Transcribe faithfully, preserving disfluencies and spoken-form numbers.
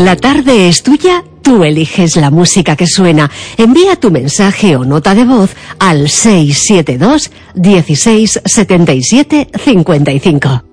La tarde es tuya, tú eliges la música que suena. Envía tu mensaje o nota de voz al seis siete dos, dieciséis, setenta y siete, cincuenta y cinco.